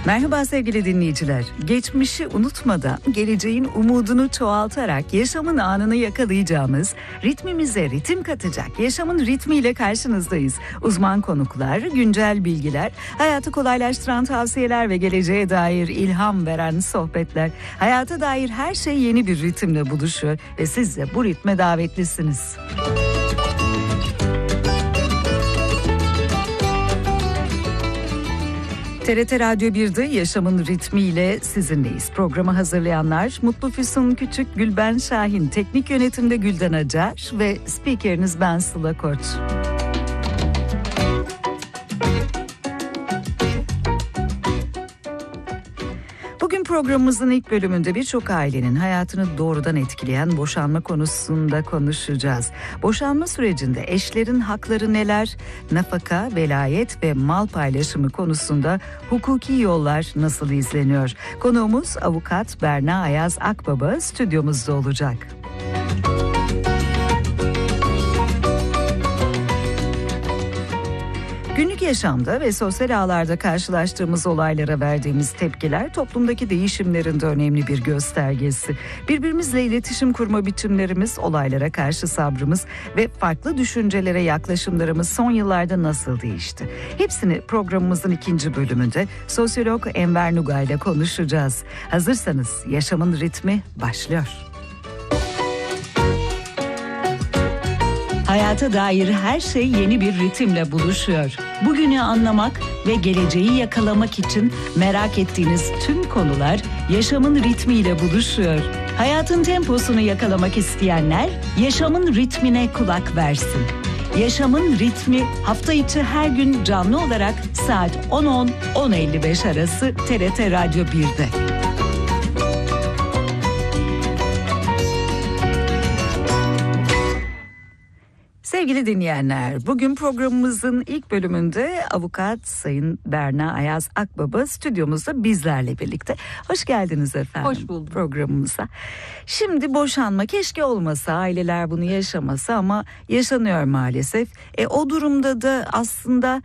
Merhaba sevgili dinleyiciler. Geçmişi unutmadan geleceğin umudunu çoğaltarak yaşamın anını yakalayacağımız, ritmimize ritim katacak yaşamın ritmiyle karşınızdayız. Uzman konuklar, güncel bilgiler, hayatı kolaylaştıran tavsiyeler ve geleceğe dair ilham veren sohbetler. Hayata dair her şey yeni bir ritimle buluşuyor ve siz de bu ritme davetlisiniz. TRT Radyo 1'de yaşamın ritmiyle sizinleyiz. Programı hazırlayanlar Mutlu Füsun Küçük, Gülben Şahin, teknik yönetimde Gülden Acar ve spikeriniz ben Sıla Koç. Bugün programımızın ilk bölümünde birçok ailenin hayatını doğrudan etkileyen boşanma konusunda konuşacağız. Boşanma sürecinde eşlerin hakları neler, nafaka, velayet ve mal paylaşımı konusunda hukuki yollar nasıl izleniyor? Konuğumuz avukat Berna Ayaz Akbaba stüdyomuzda olacak. Günlük yaşamda ve sosyal ağlarda karşılaştığımız olaylara verdiğimiz tepkiler toplumdaki değişimlerin de önemli bir göstergesi. Birbirimizle iletişim kurma biçimlerimiz, olaylara karşı sabrımız ve farklı düşüncelere yaklaşımlarımız son yıllarda nasıl değişti? Hepsini programımızın ikinci bölümünde sosyolog Enver Nugay ile konuşacağız. Hazırsanız yaşamın ritmi başlıyor. Hayata dair her şey yeni bir ritimle buluşuyor. Bugünü anlamak ve geleceği yakalamak için merak ettiğiniz tüm konular yaşamın ritmiyle buluşuyor. Hayatın temposunu yakalamak isteyenler yaşamın ritmine kulak versin. Yaşamın ritmi hafta içi her gün canlı olarak saat 10.10-10.55 arası TRT Radyo 1'de. Sevgili dinleyenler, bugün programımızın ilk bölümünde avukat Sayın Berna Ayaz Akbaba stüdyomuzda bizlerle birlikte. Hoş geldiniz efendim. Hoş bulduk. Programımıza. Şimdi boşanma keşke olmasa, aileler bunu yaşamasa ama yaşanıyor maalesef. O durumda da aslında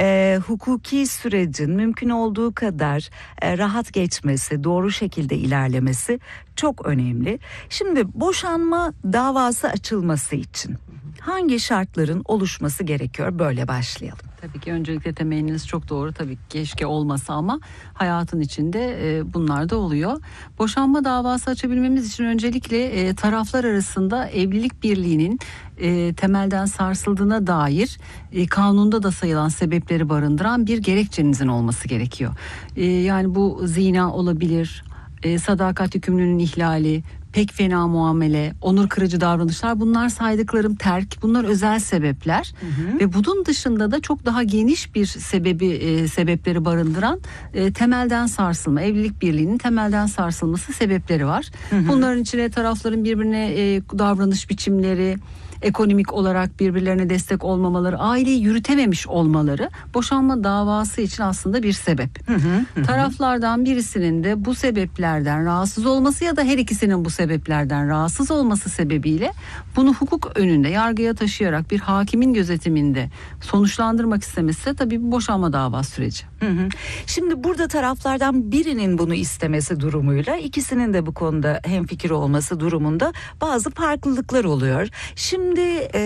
hukuki sürecin mümkün olduğu kadar rahat geçmesi, doğru şekilde ilerlemesi çok önemli. Şimdi boşanma davası açılması için hangi şartların oluşması gerekiyor? Böyle başlayalım. Tabii ki öncelikle temenniniz çok doğru. Tabii ki keşke olmasa ama hayatın içinde bunlar da oluyor. Boşanma davası açabilmemiz için öncelikle taraflar arasında evlilik birliğinin temelden sarsıldığına dair kanunda da sayılan sebepleri barındıran bir gerekçenizin olması gerekiyor. Yani bu zina olabilir, sadakat hükmünün ihlali, pek fena muamele, onur kırıcı davranışlar, bunlar saydıklarım terk, bunlar özel sebepler. Ve bunun dışında da çok daha geniş bir sebepleri barındıran temelden sarsılma, evlilik birliğinin temelden sarsılması sebepleri var. Bunların içine tarafların birbirine davranış biçimleri, ekonomik olarak birbirlerine destek olmamaları, aileyi yürütememiş olmaları boşanma davası için aslında bir sebep. Taraflardan birisinin de bu sebeplerden rahatsız olması ya da her ikisinin bu sebeplerden rahatsız olması sebebiyle bunu hukuk önünde yargıya taşıyarak bir hakimin gözetiminde sonuçlandırmak istemesi de tabii bir boşanma davası süreci. Şimdi burada taraflardan birinin bunu istemesi durumuyla ikisinin de bu konuda hemfikir olması durumunda bazı farklılıklar oluyor. Şimdi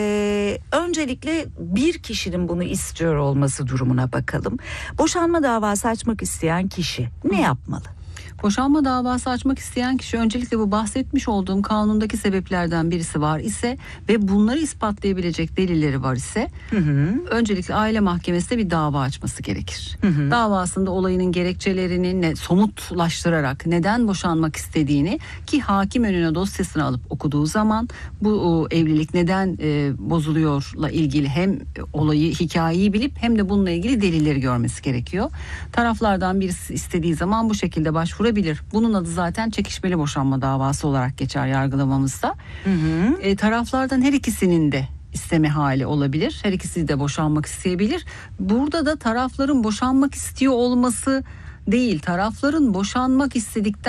öncelikle bir kişinin bunu istiyor olması durumuna bakalım. Boşanma davası açmak isteyen kişi ne yapmalı? Boşanma davası açmak isteyen kişi öncelikle bu bahsetmiş olduğum kanundaki sebeplerden birisi var ise ve bunları ispatlayabilecek delilleri var ise öncelikle aile mahkemesinde bir dava açması gerekir. Davasında olayının gerekçelerini somutlaştırarak neden boşanmak istediğini, ki hakim önüne dosyasını alıp okuduğu zaman bu evlilik neden bozuluyorla ilgili hem olayı, hikayeyi bilip hem de bununla ilgili delilleri görmesi gerekiyor. Taraflardan birisi istediği zaman bu şekilde başvurabilir. Bunun adı zaten çekişmeli boşanma davası olarak geçer yargılamamızda. Taraflardan her ikisinin de isteme hali olabilir. Her ikisi de boşanmak isteyebilir. Burada da tarafların boşanmak istiyor olması değil, tarafların boşanmak istedikten